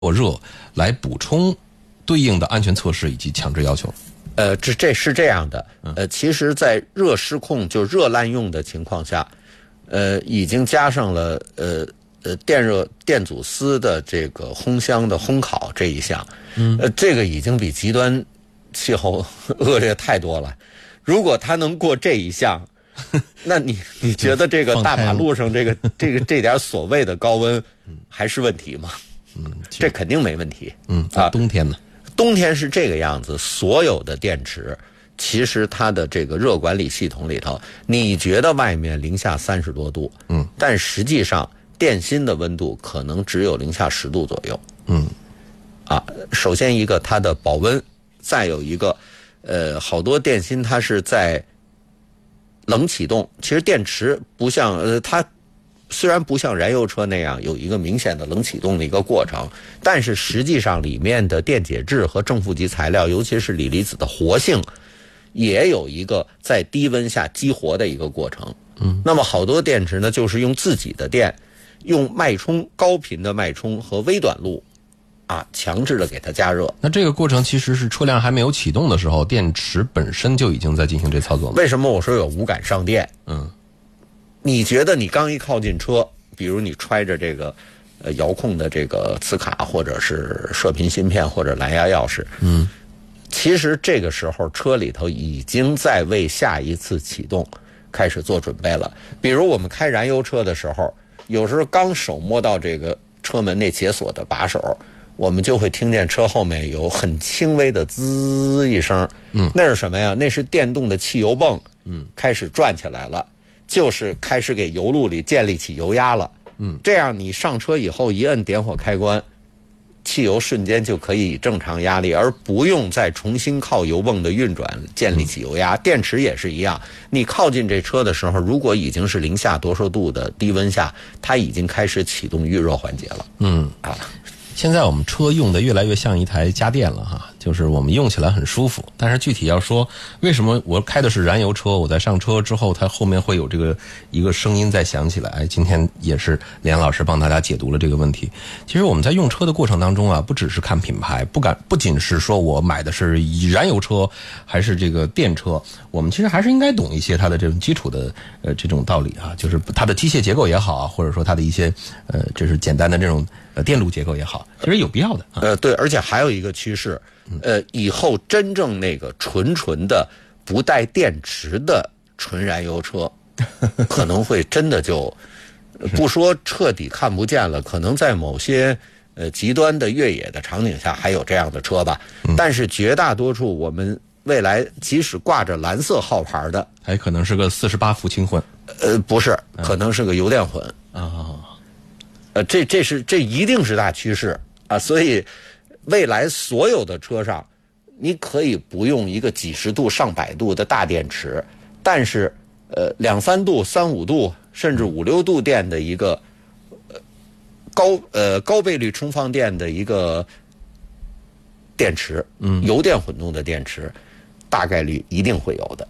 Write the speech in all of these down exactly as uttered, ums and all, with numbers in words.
过热来补充对应的安全措施以及强制要求？ 呃，这这是这样的，呃，其实，在热失控就热滥用的情况下，呃，已经加上了呃呃电热电阻丝的这个烘箱的烘烤这一项，嗯，呃，这个已经比极端气候恶劣太多了。如果它能过这一项，那你你觉得这个大马路上这个这个这点所谓的高温还是问题吗？嗯，这肯定没问题。 嗯啊，冬天呢？ 冬天是这个样子，所有的电池，其实它的这个热管理系统里头，你觉得外面零下三十多度，嗯，但实际上电芯的温度可能只有零下十度左右。嗯，啊，首先一个它的保温，再有一个，呃，好多电芯它是在冷启动，其实电池不像呃它。虽然不像燃油车那样有一个明显的冷启动的一个过程，但是实际上里面的电解质和正负极材料，尤其是锂离子的活性，也有一个在低温下激活的一个过程。嗯，那么好多电池呢，就是用自己的电，用脉冲高频的脉冲和微短路啊，强制的给它加热。 那这个过程其实是车辆还没有启动的时候，电池本身就已经在进行这操作了。 为什么我说有无感上电？嗯。你觉得你刚一靠近车，比如你揣着这个呃遥控的这个磁卡，或者是射频芯片，或者蓝牙钥匙，嗯，其实这个时候车里头已经在为下一次启动开始做准备了。比如我们开燃油车的时候，有时候刚手摸到这个车门那解锁的把手，我们就会听见车后面有很轻微的滋一声，嗯，那是什么呀？那是电动的汽油泵，嗯，开始转起来了。就是开始给油路里建立起油压了，嗯，这样你上车以后一摁点火开关，汽油瞬间就可以以正常压力，而不用再重新靠油泵的运转建立起油压。嗯、电池也是一样，你靠近这车的时候，如果已经是零下多少度的低温下，它已经开始启动预热环节了。嗯啊。 现在我们车用的越来越像一台家电了哈，就是我们用起来很舒服，但是具体要说为什么我开的是燃油车，我在上车之后它后面会有这个一个声音再响起来，今天也是连老师帮大家解读了这个问题。其实我们在用车的过程当中啊，不只是看品牌，不敢不仅是说我买的是燃油车还是这个电车，我们其实还是应该懂一些它的这种基础的呃这种道理啊，就是它的机械结构也好啊，或者说它的一些呃就是简单的这种呃电路结构也好，其实有必要的。啊、 呃，对，而且还有一个趋势，呃，以后真正那个纯纯的不带电池的纯燃油车，可能会真的就不说彻底看不见了，可能在某些呃极端的越野的场景下还有这样的车吧。嗯、但是绝大多数我们未来即使挂着蓝色号牌的， 还可能是个四十八伏轻混。 呃，不是，可能是个油电混啊。哦呃，这这是这一定是大趋势啊！所以，未来所有的车上，你可以不用一个几十度、上百度的大电池，但是呃两三度、三五度甚至五六度电的一个呃高呃高倍率充放电的一个电池，嗯，油电混动的电池，大概率一定会有的。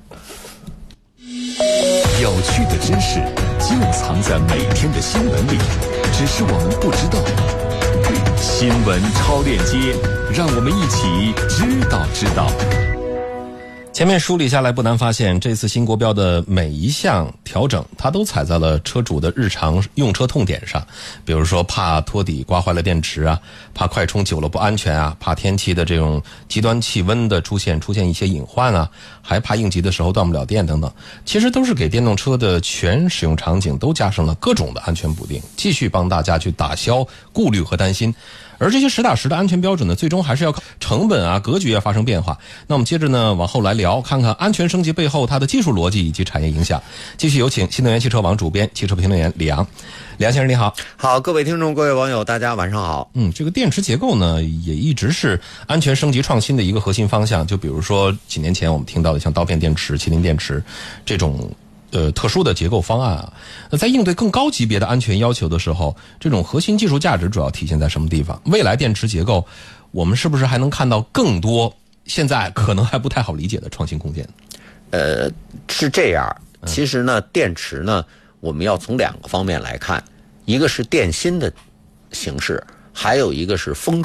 有趣的知识就藏在每天的新闻里。只是我们不知道。新闻超链接，让我们一起知道知道。 前面梳理下来，不难发现，这次新国标的每一项调整，它都踩在了车主的日常用车痛点上。比如说，怕托底刮坏了电池啊，怕快充久了不安全啊，怕天气的这种极端气温的出现出现一些隐患啊，还怕应急的时候断不了电等等。其实都是给电动车的全使用场景都加上了各种的安全补丁，继续帮大家去打消顾虑和担心。而这些实打实的安全标准呢，最终还是要靠成本啊、格局啊发生变化。那我们接着呢往后来聊，看看安全升级背后它的技术逻辑以及产业影响。继续有请新能源汽车网主编、汽车评论员李阳。李阳先生你好。 好，各位听众、各位网友，大家晚上好。 嗯，这个电池结构呢，也一直是安全升级创新的一个核心方向。就比如说几年前我们听到的像刀片电池、麒麟电池这种。呃，特殊的结构方案啊，那在应对更高级别的安全要求的时候，这种核心技术价值主要体现在什么地方？未来电池结构，我们是不是还能看到更多现在可能还不太好理解的创新空间？ 呃，是这样。其实呢，电池呢，我们要从两个方面来看，一个是电芯的形式，还有一个是封